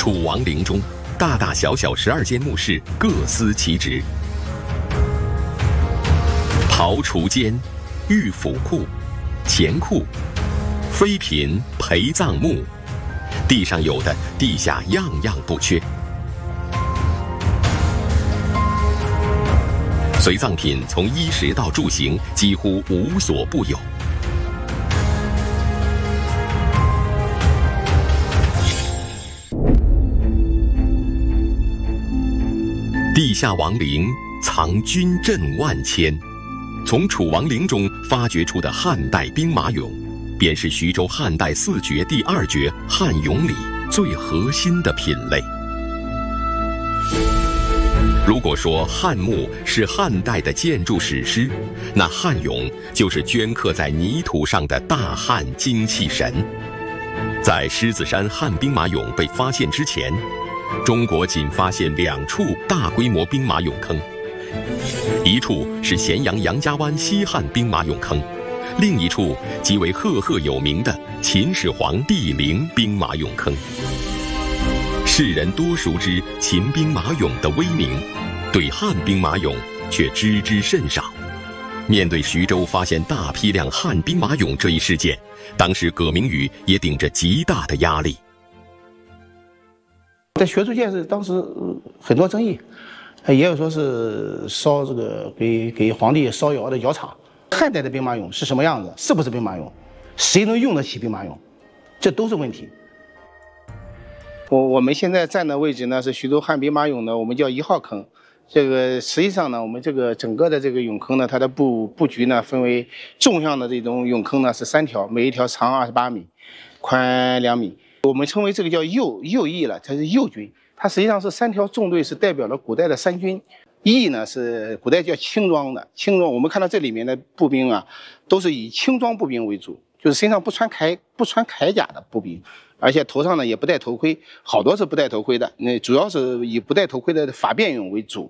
楚王陵中，大大小小12间墓室各司其职。庖厨间、御府库、钱库、妃嫔陪葬墓，地上有的，地下样样不缺。随葬品从衣食到住行，几乎无所不有。地下王陵藏军阵万千，从楚王陵中发掘出的汉代兵马俑，便是徐州汉代4绝第2绝汉俑里最核心的品类。如果说汉墓是汉代的建筑史诗，那汉俑就是镌刻在泥土上的大汉精气神。在狮子山汉兵马俑被发现之前，中国仅发现2处大规模兵马俑坑，一处是咸阳杨家湾西汉兵马俑坑，另一处即为赫赫有名的秦始皇帝陵兵马俑坑。世人多熟知秦兵马俑的威名，对汉兵马俑却知之甚少。面对徐州发现大批量汉兵马俑这一事件，当时葛明宇也顶着极大的压力。 在学术界是当时很多争议，也有说是烧这个给皇帝烧窑的窑厂。汉代的兵马俑是什么样子？是不是兵马俑？谁能用得起兵马俑？这都是问题。我们现在站的位置呢是徐州汉兵马俑呢，我们叫1号坑。这个实际上呢，我们这个整个的这个俑坑呢，它的布局呢分为纵向的这种俑坑呢是3条，每一条长28米，宽2米。我们称为这个叫右翼了，它是右军。它实际上是3条纵队，是代表了古代的3军。翼呢是古代叫轻装的，轻装我们看到这里面的步兵啊，都是以轻装步兵为主，就是身上不穿铠甲的步兵。而且头上呢也不戴头盔，好多是不戴头盔的，那主要是以不戴头盔的法便俑为主。